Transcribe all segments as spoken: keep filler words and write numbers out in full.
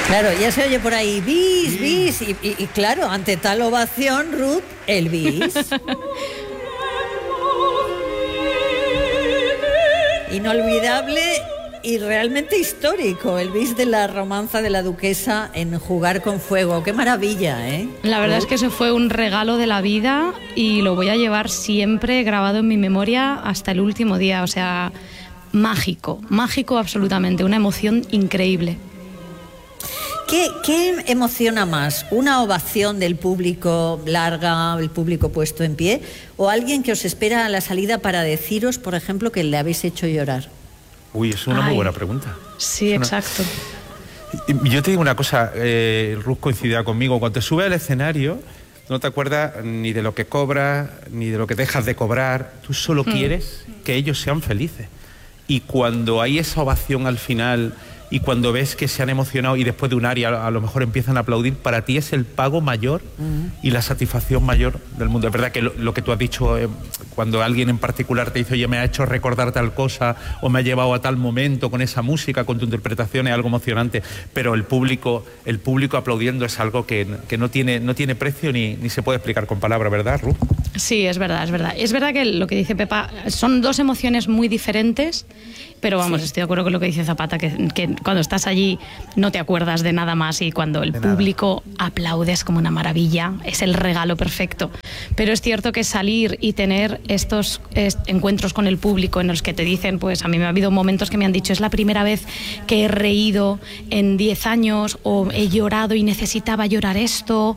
Claro, ya se oye por ahí, bis, bis, y, y, y claro, ante tal ovación, Ruth, el bis. Inolvidable y realmente histórico, el bis de la romanza de la duquesa en Jugar con Fuego. ¡Qué maravilla!, ¿eh? La verdad es que eso fue un regalo de la vida y lo voy a llevar siempre grabado en mi memoria hasta el último día. O sea, mágico, mágico absolutamente, una emoción increíble. ¿Qué, ¿Qué emociona más? ¿Una ovación del público larga, el público puesto en pie? ¿O alguien que os espera a la salida para deciros, por ejemplo, que le habéis hecho llorar? Uy, es una Ay, muy buena pregunta. Sí, una... exacto. Yo te digo una cosa, eh, Ruth coincidía conmigo, cuando te subes al escenario no te acuerdas ni de lo que cobras, ni de lo que dejas de cobrar, tú solo mm. quieres que ellos sean felices. Y cuando hay esa ovación al final y cuando ves que se han emocionado y después de un aria a lo mejor empiezan a aplaudir, para ti es el pago mayor uh-huh. y la satisfacción mayor del mundo. Es verdad que lo, lo que tú has dicho, eh, cuando alguien en particular te dice, oye, me ha hecho recordar tal cosa o me ha llevado a tal momento con esa música, con tu interpretación, es algo emocionante, pero el público, el público aplaudiendo es algo que, que no tiene, no tiene precio ni, ni se puede explicar con palabras, ¿verdad, Ruth? Sí, es verdad, es verdad. Es verdad que lo que dice Pepa son dos emociones muy diferentes, pero vamos, sí. estoy de acuerdo con lo que dice Zapata, que, que cuando estás allí no te acuerdas de nada más y cuando el de público nada. Aplaude es como una maravilla, es el regalo perfecto. Pero es cierto que salir y tener estos est- encuentros con el público en los que te dicen, pues a mí me ha habido momentos que me han dicho, es la primera vez que he reído en diez años o he llorado y necesitaba llorar esto,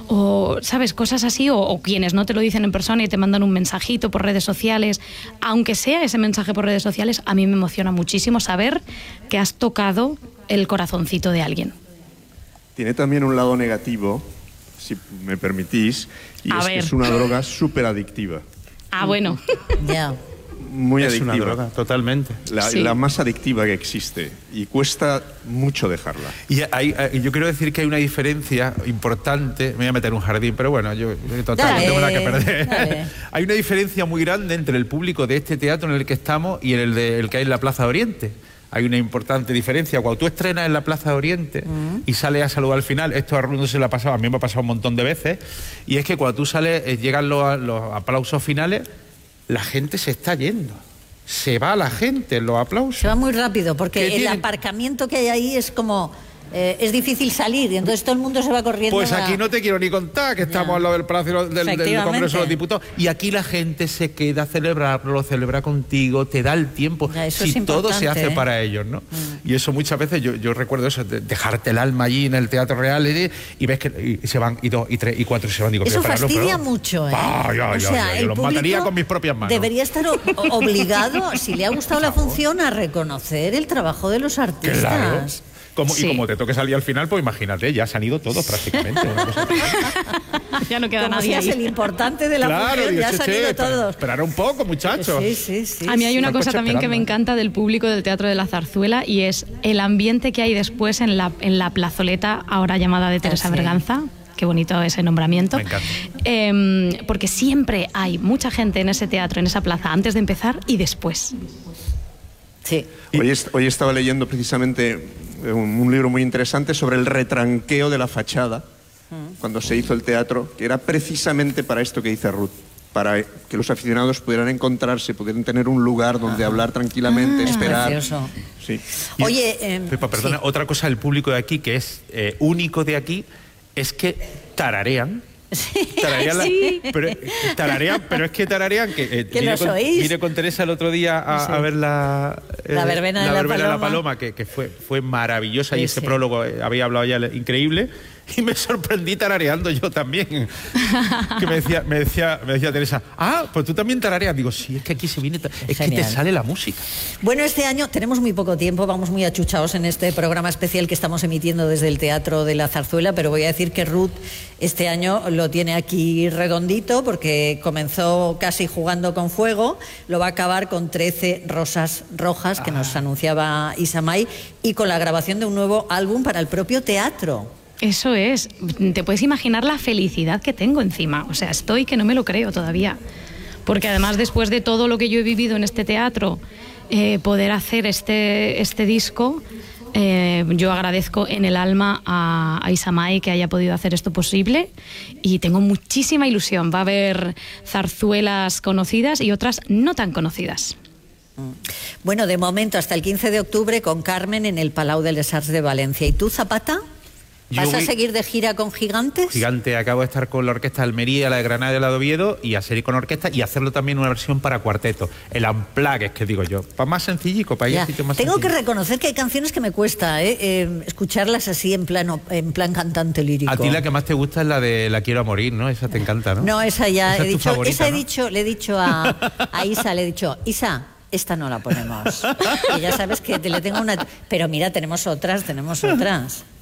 o sabes, cosas así, o, o quienes no te lo dicen en persona y te mandan un mensajito por redes sociales, aunque sea ese mensaje por redes sociales, a mí me emociona muchísimo saber que has tocado el corazoncito de alguien. Tiene también un lado negativo, si me permitís, y a es ver. que es una droga súper adictiva. Ah, bueno. Ya. Yeah. Muy es adictiva. Una droga, totalmente. La, sí. la más adictiva que existe y cuesta mucho dejarla. Y hay, hay, yo quiero decir que hay una diferencia importante, me voy a meter en un jardín, pero bueno, yo, yo total, no tengo nada que perder. Hay una diferencia muy grande entre el público de este teatro en el que estamos y el, de, el que hay en la Plaza de Oriente. Hay una importante diferencia. Cuando tú estrenas en la Plaza de Oriente uh-huh. y sales a saludar al final, esto a Ruth no se le ha pasado, a mí me ha pasado un montón de veces, y es que cuando tú sales, eh, llegan los, los aplausos finales, la gente se está yendo. Se va la gente en los aplausos. Se va muy rápido, porque el tienen? aparcamiento que hay ahí es como... Eh, es difícil salir y entonces todo el mundo se va corriendo. Pues a... aquí no te quiero ni contar que estamos ya. Al lado del Palacio del, del Congreso de los Diputados y aquí la gente se queda a celebrarlo, lo celebra contigo, te da el tiempo. Ya, eso si es todo se hace ¿eh? Para ellos, ¿no? Mm. Y eso muchas veces, yo, yo recuerdo eso, de dejarte el alma allí en el Teatro Real y, y ves que y se van, y dos, y tres, y cuatro, y se van. Digo, eso pero, fastidia pero, mucho, ¿eh? Ah, ya, o ya, sea, ya, yo el los mataría con mis propias manos. Debería estar o- obligado, si le ha gustado la función, a reconocer el trabajo de los artistas. Claro. Como, sí. Y como te toque salir al final, pues imagínate, ya se han ido todos prácticamente. Ya no queda como nadie seas ahí. el importante de la claro, función, ya che, se han che, ido todos. Esperar un poco, muchachos. Sí, sí, sí. A mí hay sí. una cosa coche también que me esperando. encanta del público del Teatro de la Zarzuela y es el ambiente que hay después en la, en la plazoleta ahora llamada de Teresa Ah, sí. Berganza. Qué bonito ese nombramiento. Me encanta. Eh, porque siempre hay mucha gente en ese teatro, en esa plaza, antes de empezar y después. Sí. Hoy, est- hoy estaba leyendo precisamente un, un libro muy interesante sobre el retranqueo de la fachada mm. cuando se hizo el teatro, que era precisamente para esto que dice Ruth, para que los aficionados pudieran encontrarse, pudieran tener un lugar donde Ajá. hablar tranquilamente, ah, esperar. Precioso. Sí. Oye, eh, Pepa, perdona, sí. otra cosa del público de aquí que es eh, único de aquí es que tararean. Sí. Tararean, la- Sí. pero, tararean, pero es que tararean que, eh, Que vine los con, oís. vine con Teresa el otro día a, Sí. a ver la, eh, La verbena de la verbena de la Paloma. Paloma, que, que fue, fue maravillosa Sí, y ese sí. prólogo eh, había hablado ya increíble. Y me sorprendí tarareando yo también. Que me decía, me decía, me decía Teresa, ah, pues tú también tarareas. Digo, sí, es que aquí se viene, ta- es Genial. que te sale la música. Bueno, este año tenemos muy poco tiempo, vamos muy achuchados en este programa especial que estamos emitiendo desde el Teatro de la Zarzuela, pero voy a decir que Ruth este año lo tiene aquí redondito porque comenzó casi Jugando con Fuego, lo va a acabar con trece Rosas Rojas, que ah. nos anunciaba Isamay, y con la grabación de un nuevo álbum para el propio teatro. Eso es. Te puedes imaginar la felicidad que tengo encima. O sea, estoy que no me lo creo todavía. Porque además, después de todo lo que yo he vivido en este teatro, eh, poder hacer este, este disco Eh, yo agradezco en el alma a, a Isamay que haya podido hacer esto posible y tengo muchísima ilusión. Va a haber zarzuelas conocidas y otras no tan conocidas. Bueno, de momento hasta el quince de octubre con Carmen en el Palau de les Arts de Valencia. ¿Y tú, Zapata? ¿Vas Yo a voy... seguir de gira con Gigantes? Gigante, acabo de estar con la orquesta de Almería, la de Granada y la de Oviedo, y a seguir con orquesta y hacerlo también una versión para cuarteto. El unplugged, es que digo yo, para más sencillico, para ir a sitios más Tengo sencillos. que reconocer que hay canciones que me cuesta ¿eh? Eh, escucharlas así en plan, en plan cantante lírico. A ti la que más te gusta es la de La quiero a morir, ¿no? Esa te encanta, ¿no? No, esa ya esa he es tu dicho, favorita, esa he ¿no? dicho, le he dicho a, a Isa, le he dicho, Isa, esta no la ponemos. Y ya sabes que te le tengo una... Pero mira, tenemos otras, tenemos otras.